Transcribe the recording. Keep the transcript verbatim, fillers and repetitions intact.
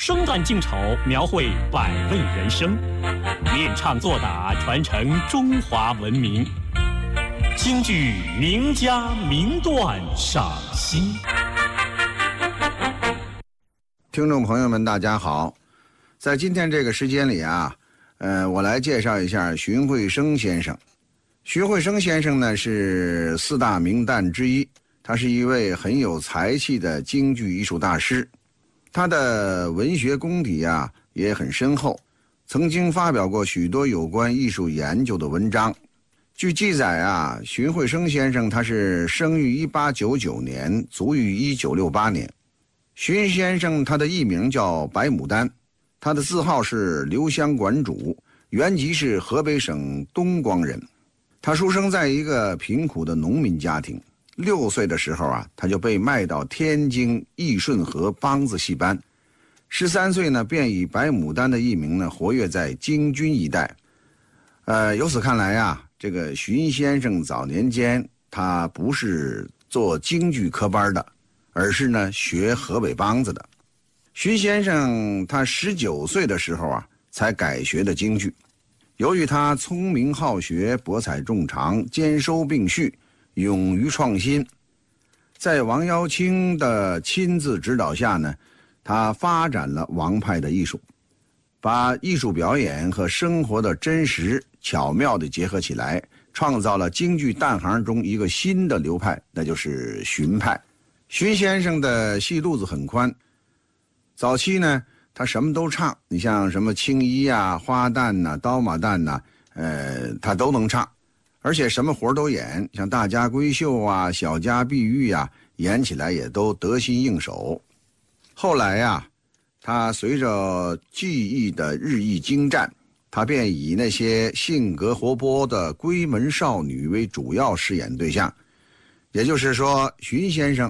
生旦净丑，描绘百味人生；练唱作打，传承中华文明。京剧名家名段赏析。 听众朋友们，大家好，在今天这个时间里啊，呃，我来介绍一下荀慧生先生。荀慧生先生呢是四大名旦之一，他是一位很有才气的京剧艺术大师。他的文学功底啊也很深厚，曾经发表过许多有关艺术研究的文章。据记载啊，荀慧生先生他是生于一八九九年，卒于一九六八年。荀先生他的艺名叫白牡丹，他的字号是留香馆主，原籍是河北省东光人。他出生在一个贫苦的农民家庭，六岁的时候啊，他就被卖到天津义顺河梆子戏班。十三岁呢，便以白牡丹的艺名呢，活跃在京军一带。呃，由此看来啊，这个荀先生早年间他不是做京剧科班的，而是呢学河北梆子的。荀先生他十九岁的时候啊，才改学的京剧。由于他聪明好学，博采众长，兼收并蓄，勇于创新，在王耀卿的亲自指导下呢，他发展了王派的艺术，把艺术表演和生活的真实巧妙地结合起来，创造了京剧旦行中一个新的流派，那就是荀派。荀先生的戏路子很宽，早期呢他什么都唱，你像什么青衣啊、花旦呐、啊、刀马旦呐、啊，呃，他都能唱，而且什么活都演，像大家闺秀啊、小家碧玉啊，演起来也都得心应手。后来呀、啊，他随着技艺的日益精湛，他便以那些性格活泼的闺门少女为主要饰演对象。也就是说，荀先生